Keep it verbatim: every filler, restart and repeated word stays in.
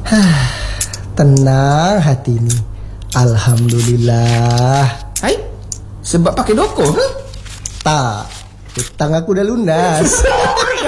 Tenang hati ni. Alhamdulillah. Hai, sebab pakai doko ke? Tak, hutang aku dah lunas.